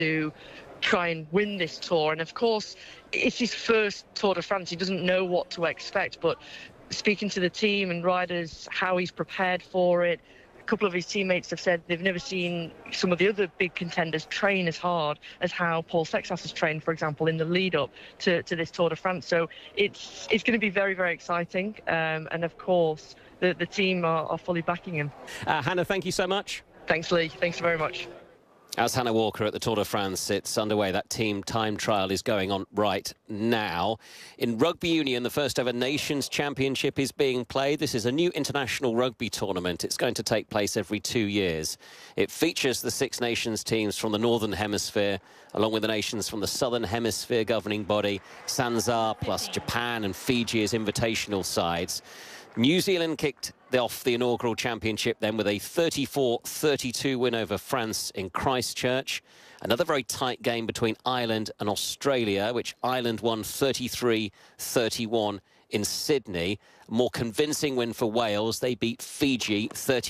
to try and win this tour. And of course, it's his first Tour de France. He doesn't know what to expect, but speaking to the team and riders, how he's prepared for it, a couple of his teammates have said they've never seen some of the other big contenders train as hard as how Paul Sexas has trained, for example, in the lead-up to this Tour de France. So it's going to be very, very exciting. And of course, the team are fully backing him. Hannah, thank you so much. Thanks, Lee. Thanks very much. As Hannah Walker at the Tour de France. It's underway. That team time trial is going on right now. In rugby union, the first ever Nations Championship is being played. This is a new international rugby tournament. It's going to take place every 2 years. It features the Six Nations teams from the Northern Hemisphere, along with the nations from the Southern Hemisphere governing body, SANZAAR, plus Japan and Fiji as invitational sides. New Zealand kicked off the inaugural championship then with a 34-32 win over France in Christchurch. Another very tight game between Ireland and Australia, which Ireland won 33-31 in Sydney. A more convincing win for Wales. They beat Fiji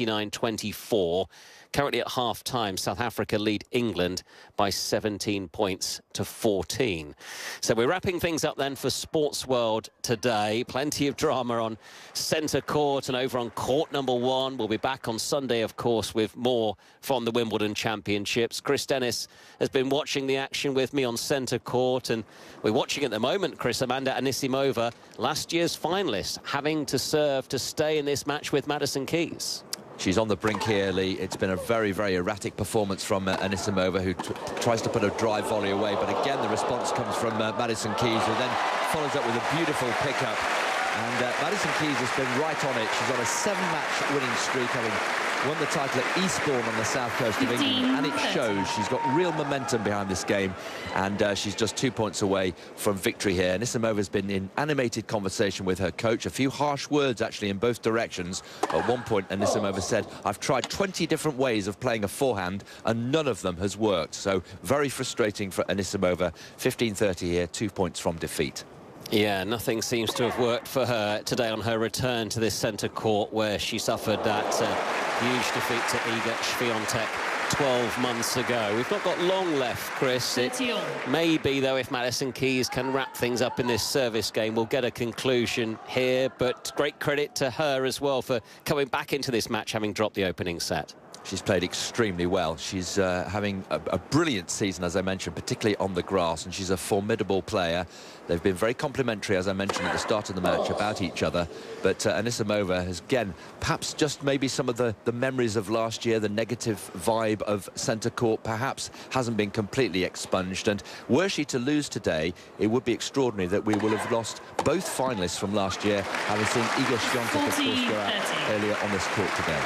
39-24. Currently at half-time, South Africa lead England by 17 points to 14. So we're wrapping things up then for Sports World today. Plenty of drama on centre court and over on court number 1. We'll be back on Sunday, of course, with more from the Wimbledon Championships. Chris Dennis has been watching the action with me on centre court, and we're watching at the moment, Chris, Amanda Anisimova, last year's finalist, having to serve to stay in this match with Madison Keys. She's on the brink here, Lee. It's been a very, very erratic performance from Anisimova, who tries to put a drive volley away. But again, the response comes from Madison Keys, who then follows up with a beautiful pickup. And Madison Keys has been right on it. She's on a 7-match winning streak, having won the title at Eastbourne on the south coast of England, and it shows. She's got real momentum behind this game, and she's just 2 points away from victory here. Anisimova's been in animated conversation with her coach, a few harsh words actually in both directions. At one point, Anisimova said, "I've tried 20 different ways of playing a forehand and none of them has worked." So very frustrating for Anisimova. 15-30 here, 2 points from defeat. Yeah, nothing seems to have worked for her today on her return to this centre court, where she suffered that huge defeat to Iga Swiatek 12 months ago. We've not got long left, Chris. It may be, though, if Madison Keys can wrap things up in this service game, we'll get a conclusion here. But great credit to her as well for coming back into this match, having dropped the opening set. She's played extremely well. She's having a brilliant season, as I mentioned, particularly on the grass, and she's a formidable player. They've been very complimentary, as I mentioned at the start of the match, about each other. But Anisimova has, again, perhaps just maybe some of the memories of last year, the negative vibe of centre court, perhaps hasn't been completely expunged. And were she to lose today, it would be extraordinary that we will have lost both finalists from last year, having seen Iga Swiatek, of course, go out earlier on this court today.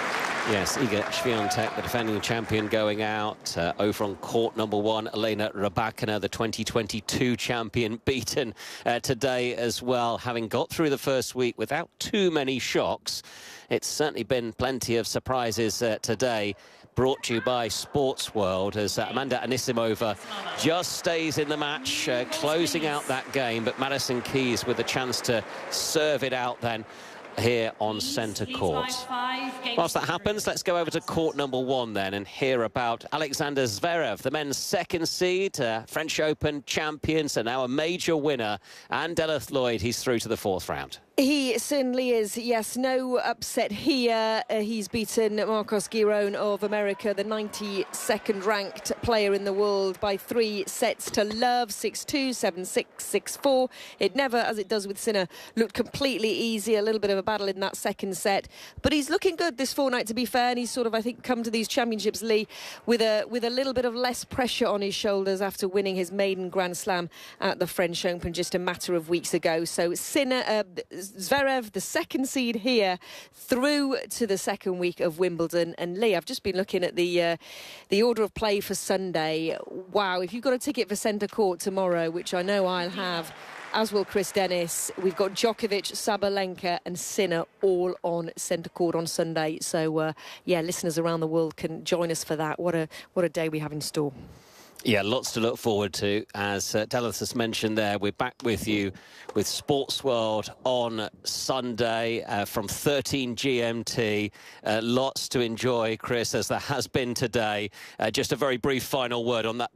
Yes, Iga Swiatek, the defending champion, going out. Over on court number 1, Elena Rybakina, the 2022 champion, beaten today as well, having got through the first week without too many shocks. It's certainly been plenty of surprises today. Brought to you by Sports World, as Amanda Anisimova just stays in the match, closing out that game. But Madison Keys with a chance to serve it out then here on centre court. Whilst that happens, let's go over to court number 1 then and hear about Alexander Zverev, the men's second seed, French Open champion, so now a major winner, and Delith Lloyd, he's through to the 4th round. He certainly is, yes. No upset here. He's beaten Marcos Giron of America, the 92nd ranked player in the world, by 3 sets to love, 6-2, 7-6, 6-4. It never, as it does with Sinner, looked completely easy. A little bit of a battle in that second set. But he's looking good this fortnight, to be fair, and he's sort of, I think, come to these championships, Lee, with a little bit of less pressure on his shoulders after winning his maiden Grand Slam at the French Open just a matter of weeks ago. So Sinner, Zverev, the second seed here, through to the second week of Wimbledon. And Lee, I've just been looking at the order of play for Sunday. Wow, if you've got a ticket for centre court tomorrow, which I know I'll have, as will Chris Dennis, we've got Djokovic, Sabalenka and Sinner all on centre court on Sunday. So, yeah, listeners around the world can join us for that. What a day we have in store. Yeah, lots to look forward to. As Dallas has mentioned there, we're back with you with Sports World on Sunday from 13 GMT. Lots to enjoy, Chris, as there has been today. Just a very brief final word on that